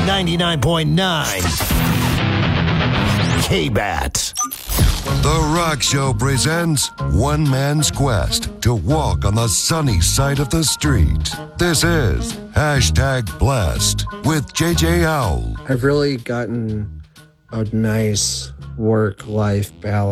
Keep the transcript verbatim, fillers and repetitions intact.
ninety-nine point nine K-Bat. The Rock Show presents One Man's Quest to walk on the sunny side of the street. This is Hashtag Blessed with J J Owl. I've really gotten a nice work-life balance.